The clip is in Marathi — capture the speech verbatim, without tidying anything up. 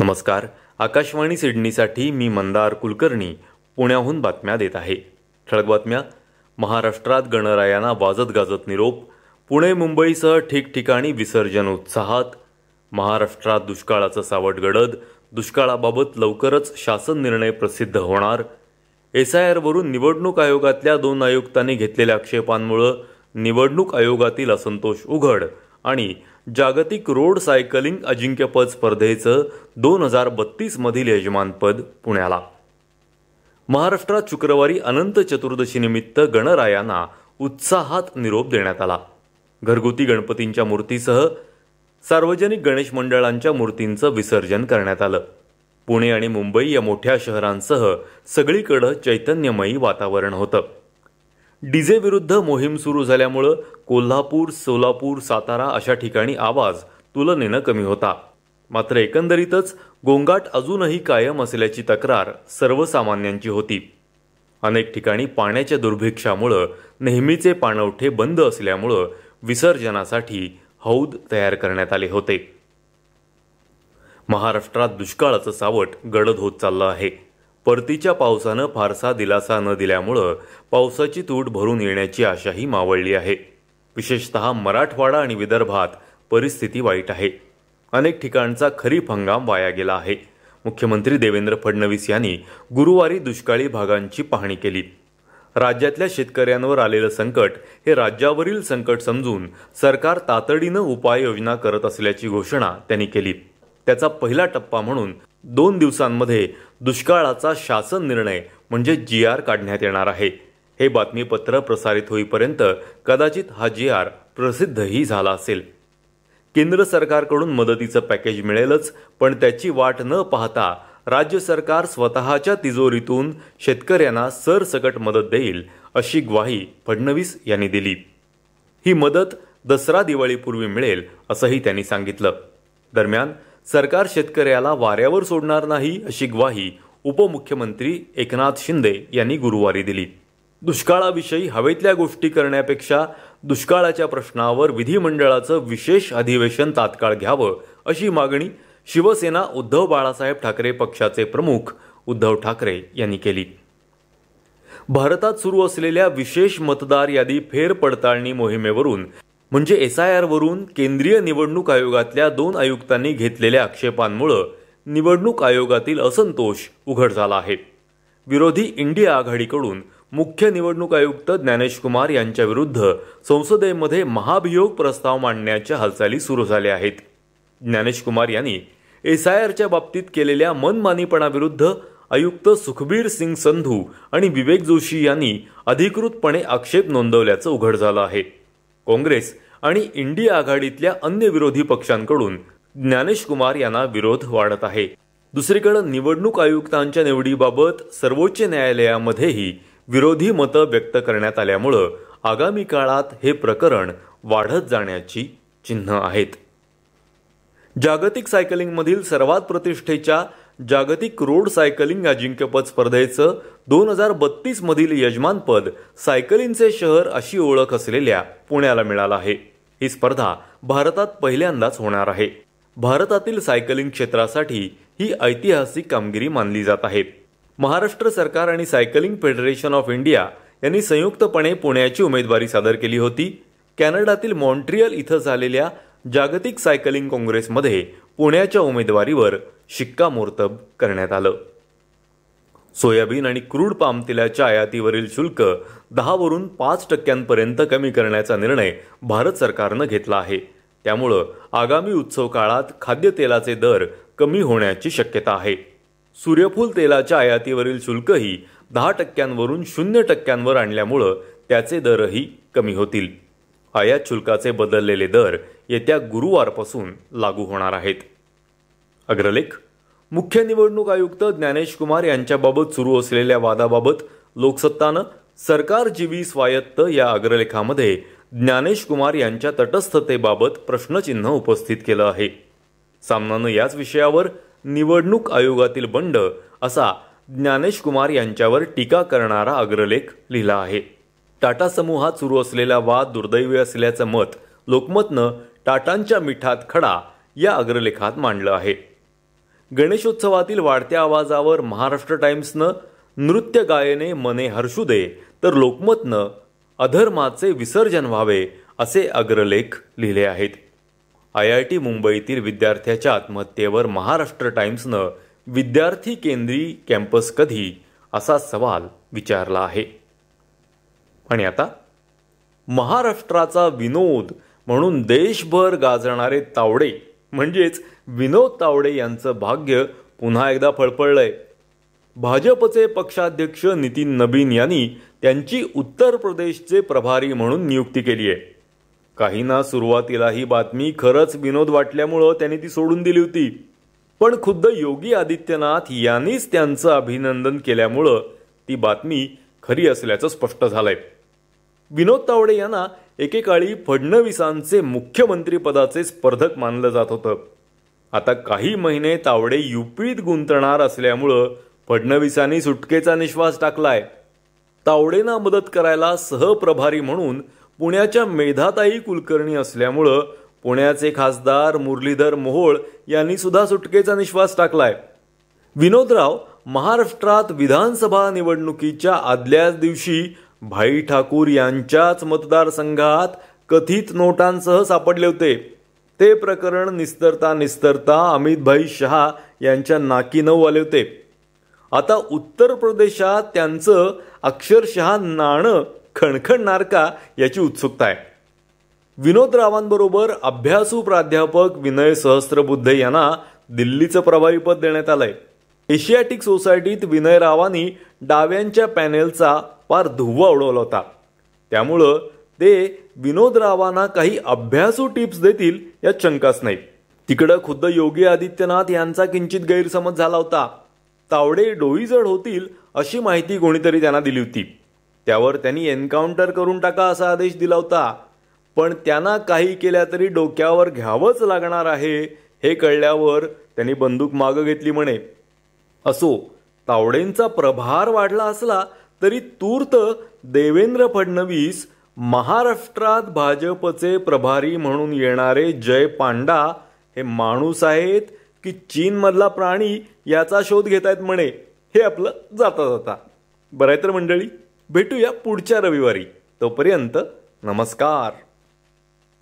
नमस्कार. आकाशवाणी सिडनीसाठी मी मंदार कुलकर्णी पुण्याहून बातम्या देत आहे. ठळक बातम्या. महाराष्ट्रात गणरायांना वाजत गाजत निरोप. पुणे मुंबईसह ठिकठिकाणी विसर्जन उत्साहात. महाराष्ट्रात दुष्काळाचं सावट गडद. दुष्काळाबाबत लवकरच शासन निर्णय प्रसिद्ध होणार. एस आय आरवरून निवडणूक आयोगातल्या दोन आयुक्तांनी घेतलेल्या आक्षेपांमुळे निवडणूक आयोगातील असंतोष उघड. आणि जागतिक रोड सायकलिंग अजिंक्यपद स्पर्धेचं दोन हजार बत्तीस मधील यजमानपद पुण्याला. महाराष्ट्रात शुक्रवारी अनंत चतुर्दशीनिमित्त गणरायांना उत्साहात निरोप देण्यात आला. घरगुती गणपतींच्या मूर्तीसह सार्वजनिक गणेश मंडळांच्या मूर्तींचं विसर्जन करण्यात आलं. पुणे आणि मुंबई या मोठ्या शहरांसह सगळीकडे चैतन्यमयी वातावरण होतं. डीजे विरुद्ध मोहीम सुरू झाल्यामुळं कोल्हापूर, सोलापूर, सातारा अशा ठिकाणी आवाज तुलनेनं कमी होता. मात्र एकंदरीतच गोंगाट अजूनही कायम असल्याची तक्रार सर्वसामान्यांची होती. अनेक ठिकाणी पाण्याच्या दुर्भिक्षामुळं नेहमीचे पाणवठे बंद असल्यामुळं विसर्जनासाठी हौद तयार करण्यात आले होते. महाराष्ट्रात दुष्काळाचं सावट गडद होत चाललं आहे. परतीच्या पावसानं फारसा दिलासा न दिल्यामुळं पावसाची तूट भरून येण्याची आशाही मावळली आहे. विशेषतः मराठवाडा आणि विदर्भात परिस्थिती वाईट आहे. अनेक ठिकाणचा खरीप हंगाम वाया गेला आहे. मुख्यमंत्री देवेंद्र फडणवीस यांनी गुरुवारी दुष्काळी भागांची पाहणी केली. राज्यातल्या शेतकऱ्यांवर आलेलं संकट हे राज्यावरील संकट समजून सरकार तातडीनं उपाययोजना करत असल्याची घोषणा त्यांनी केली. त्याचा पहिला टप्पा म्हणून दोन दिवसांमध्ये दुष्काळाचा शासन निर्णय म्हणजे जी आर काढण्यात येणार आहे. हे बातमीपत्र प्रसारित होईपर्यंत कदाचित हा जी आर प्रसिद्धही झाला असेल. केंद्र सरकारकडून मदतीचं पॅकेज मिळेलच, पण त्याची वाट न पाहता राज्य सरकार स्वतःच्या तिजोरीतून शेतकऱ्यांना सरसकट मदत देईल अशी ग्वाही फडणवीस यांनी दिली. ही मदत दसरा दिवाळीपूर्वी मिळेल असंही त्यांनी सांगितलं. दरम्यान सरकार शेतकऱ्याला वाऱ्यावर सोडणार नाही अशी ग्वाही उपमुख्यमंत्री एकनाथ शिंदे यांनी गुरुवारी दिली. दुष्काळाविषयी हवेतल्या गोष्टी करण्यापेक्षा दुष्काळाच्या प्रश्नावर विधिमंडळाचं विशेष अधिवेशन तात्काळ घ्यावं अशी मागणी शिवसेना उद्धव बाळासाहेब ठाकरे पक्षाचे प्रमुख उद्धव ठाकरे यांनी केली. भारतात सुरू असलेल्या विशेष मतदार यादी फेरपडताळणी मोहिमेवरून म्हणजे एस आय आरवरून केंद्रीय निवडणूक आयोगातल्या दोन आयुक्तांनी घेतलेल्या आक्षेपांमुळे निवडणूक आयोगातील असंतोष उघड झाला आहे. विरोधी इंडिया आघाडीकडून मुख्य निवडणूक आयुक्त ज्ञानेश कुमार यांच्या विरुद्ध संसदेमध्ये महाभियोग प्रस्ताव मांडण्याच्या हालचाली सुरू झाल्या आहेत. ज्ञानेश कुमार यांनी एस आय आरच्या बाबतीत केलेल्या मनमानीपणाविरुद्ध आयुक्त सुखबीर सिंग संधू आणि विवेक जोशी यांनी अधिकृतपणे आक्षेप नोंदवल्याचं उघड झालं आहे. काँग्रेस आणि इंडिया आघाडीतल्या अन्य विरोधी पक्षांकडून ज्ञानेश कुमार यांना विरोध वाढत आहे. दुसरीकडे निवडणूक आयुक्तांच्या निवडीबाबत सर्वोच्च न्यायालयामध्येही विरोधी मतं व्यक्त करण्यात आल्यामुळं आगामी काळात हे प्रकरण वाढत जाण्याची चिन्ह आहेत. जागतिक सायकलिंगमधील सर्वात प्रतिष्ठेच्या जागतिक रोड सायकलिंग अजिंक्यपद स्पर्धेचं दोन हजार बत्तीस मधील यजमानपद सायकलिंगचे शहर अशी ओळख असलेल्या पुण्याला मिळालं आहे. ही स्पर्धा भारतात पहिल्यांदाच होणार आहे. भारतातील सायकलिंग क्षेत्रासाठी ही ऐतिहासिक कामगिरी मानली जात आहे. महाराष्ट्र सरकार आणि सायकलिंग फेडरेशन ऑफ इंडिया यांनी संयुक्तपणे पुण्याची उमेदवारी सादर केली होती. कॅनडातील मॉन्ट्रियल इथं झालेल्या जागतिक सायकलिंग काँग्रेसमध्ये पुण्याच्या उमेदवारीवर शिक्कामोर्तब करण्यात आलं. सोयाबीन आणि क्रूड पाम तेलाच्या आयातीवरील शुल्क दहा वरून पाच टक्क्यांपर्यंत कमी करण्याचा निर्णय भारत सरकारनं घेतला आहे. त्यामुळं आगामी उत्सव काळात खाद्यतेलाचे दर कमी होण्याची शक्यता आहे. सूर्यफूल तेलाच्या आयातीवरील शुल्कही दहा टक्क्यांवरून शून्य टक्क्यांवर आणल्यामुळं त्याचे दरही कमी होतील. आयात शुल्काचे बदललेले दर येत्या गुरुवारपासून लागू होणार आहेत. अग्रलेख. मुख्य निवडणूक आयुक्त ज्ञानेश कुमार यांच्याबाबत सुरू असलेल्या वादाबाबत लोकसत्तानं सरकारजीवी स्वायत्त या अग्रलेखामध्ये ज्ञानेश कुमार यांच्या तटस्थतेबाबत प्रश्नचिन्ह उपस्थित केलं आहे. सामनानं याच विषयावर निवडणूक आयोगातील बंड असा ज्ञानेश कुमार यांच्यावर टीका करणारा अग्रलेख लिहिला आहे. टाटा समूहात सुरू असलेला वाद दुर्दैवी असल्याचं मत लोकमतनं टाटांच्या मिठात खडा या अग्रलेखात मांडलं आहे. गणेशोत्सवातील वाढत्या आवाजावर महाराष्ट्र टाइम्सनं नृत्य गायने मने हर्षू दे तर लोकमतनं अधर्माचे विसर्जन व्हावे असे अग्रलेख लिहिले आहेत. आय आय टी मुंबईतील विद्यार्थ्याच्या आत्महत्येवर महाराष्ट्र टाइम्सनं विद्यार्थी केंद्री कॅम्पस कधी असा सवाल विचारला आहे. आणि आता महाराष्ट्राचा विनोद म्हणून देशभर गाजणारे तावडे म्हणजेच विनोद तावडे यांचं भाग्य पुन्हा एकदा फळफळलंय. भाजपचे पक्षाध्यक्ष नितीन नबीन यांनी त्यांची उत्तर प्रदेशचे प्रभारी म्हणून नियुक्ती केली आहे. काहींना सुरुवातीला ही बातमी खरंच विनोद वाटल्यामुळं त्यांनी ती सोडून दिली होती, पण खुद्द योगी आदित्यनाथ यांनीच त्यांचं अभिनंदन केल्यामुळं ती बातमी खरी असल्याचं स्पष्ट झालंय. विनोद तावडे यांना एकेकाळी फडणवीसांचे मुख्यमंत्रीपदाचे स्पर्धक मानलं जात होतं. आता काही महिने तावडे युपीत गुंतणार असल्यामुळं फडणवीसांनी सुटकेचा निश्वास टाकलाय. तावडेंना मदत करायला सहप्रभारी म्हणून पुण्याच्या मेधाताई कुलकर्णी असल्यामुळं पुण्याचे खासदार मुरलीधर मोहोळ यांनी सुद्धा सुटकेचा निश्वास टाकलाय. विनोदराव महाराष्ट्रात विधानसभा निवडणुकीच्या आदल्याच दिवशी भाई ठाकूर यांच्याच मतदारसंघात कथित नोटांसह सापडले होते. ते प्रकरण निस्तरता निस्तरता अमित भाई शहा यांच्या नाकी नऊ आले होते. आता उत्तर प्रदेशात त्यांचं अक्षरशः नाणं खणखणणार का याची उत्सुकता आहे. विनोदरावांबरोबर अभ्यासू प्राध्यापक विनय सहस्त्रबुद्धे यांना दिल्लीचं प्रभारीपद देण्यात आलंय. एशियाटिक सोसायटीत विनयरावांनी डाव्यांच्या पॅनेलचा फार धुव्वा उडवला होता. त्यामुळं ते विनोदरावांना काही अभ्यासू टिप्स देतील यात शंकाच नाही. तिकडं खुद्द योगी आदित्यनाथ यांचा किंचित गैरसमज झाला होता. तावडे डोईजड होतील अशी माहिती कोणीतरी त्यांना दिली होती. त्यावर त्यांनी एन्काउंटर करून टाका असा आदेश दिला होता. पण त्यांना काही केल्या तरी डोक्यावर घ्यावंच लागणार आहे हे कळल्यावर त्यांनी बंदूक मागं घेतली म्हणे. असो, तावडेंचा प्रभार वाढला असला तरी तूर्त देवेंद्र फडणवीस महाराष्ट्रात भाजपचे प्रभारी म्हणून येणारे जय पांडा हे माणूस आहेत की चीनमधला प्राणी याचा शोध घेत आहेत म्हणे. हे आपलं जाता जाता. बरं आहे तर मंडळी, भेटूया पुढच्या रविवारी. तोपर्यंत नमस्कार.